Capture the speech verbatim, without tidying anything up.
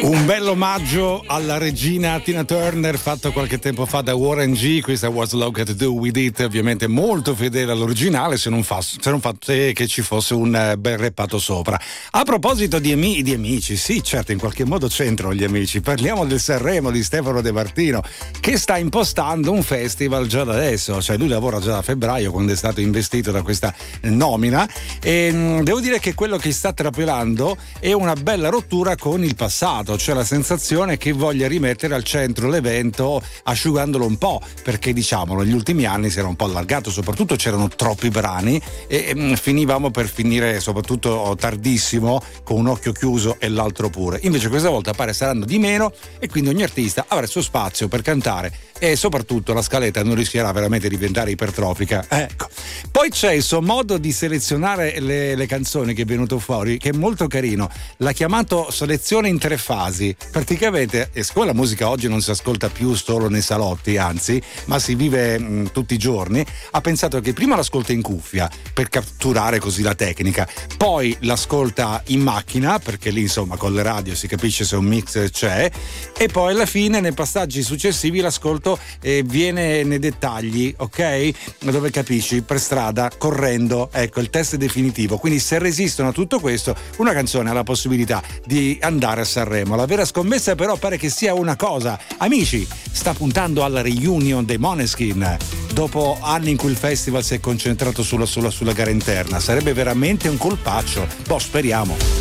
Un bel omaggio alla regina Tina Turner fatto qualche tempo fa da Warren G. Questa Was Look at Do With It, ovviamente molto fedele all'originale, se non, fa, se non fosse che ci fosse un bel reppato sopra. A proposito di, ami, di amici, sì, certo, in qualche modo c'entrano gli amici. Parliamo del Sanremo di Stefano De Martino, che sta impostando un festival già da adesso, cioè lui lavora già da febbraio, quando è stato investito da questa nomina, e mh, devo dire che quello che sta trapelando è una bella rottura con il passato. C'è la sensazione che voglia rimettere al centro l'evento asciugandolo un po', perché diciamolo, negli ultimi anni si era un po' allargato, soprattutto c'erano troppi brani e, e finivamo per finire soprattutto tardissimo con un occhio chiuso e l'altro pure. Invece questa volta pare saranno di meno e quindi ogni artista avrà il suo spazio per cantare e soprattutto la scaletta non rischierà veramente di diventare ipertrofica. Ecco. Poi c'è il suo modo di selezionare le, le canzoni che è venuto fuori, che è molto carino. L'ha chiamato selezione in tre fasi. Praticamente, e siccome la musica oggi non si ascolta più solo nei salotti, anzi, ma si vive mh, tutti i giorni, ha pensato che prima l'ascolta in cuffia per catturare così la tecnica, poi l'ascolta in macchina, perché lì insomma con le radio si capisce se un mix c'è, e poi alla fine nei passaggi successivi l'ascolto e viene nei dettagli, ok? Dove capisci per strada, correndo, ecco il test definitivo. Quindi se resistono a tutto questo, una canzone ha la possibilità di andare a Sanremo. La vera scommessa però pare che sia una cosa: amici, sta puntando alla reunion dei Måneskin dopo anni in cui il festival si è concentrato sulla, sulla, sulla gara interna. Sarebbe veramente un colpaccio, boh, speriamo.